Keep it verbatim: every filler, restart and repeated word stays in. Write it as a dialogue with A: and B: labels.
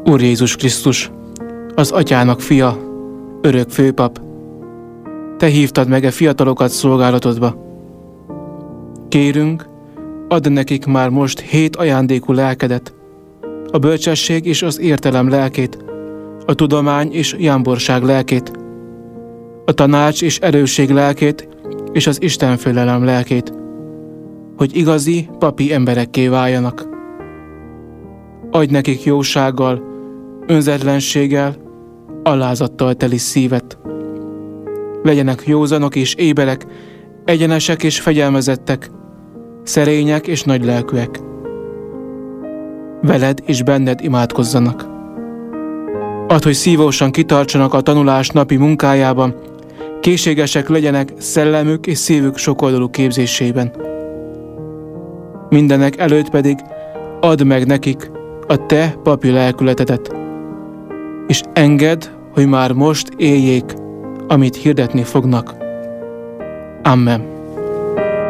A: Úr Jézus Krisztus, az Atyának fia, örök főpap, Te hívtad meg e fiatalokat szolgálatodba. Kérünk, add nekik már most hét ajándékú lelkedet, a bölcsesség és az értelem lelkét, a tudomány és jámborság lelkét, a tanács és erősség lelkét és az istenfélelem lelkét, hogy igazi papi emberekké váljanak. Adj nekik jósággal, önzetlenséggel, alázattal teli szívet. Legyenek józanok és éberek, egyenesek és fegyelmezettek, szerények és nagylelkűek. Veled és benned imádkozzanak. Add, hogy szívósan kitartsanak a tanulás napi munkájában, készségesek legyenek szellemük és szívük sokoldalú képzésében. Mindenek előtt pedig add meg nekik a Te papi lelkületedet, és engedd, hogy már most éljék, amit hirdetni fognak. Amen.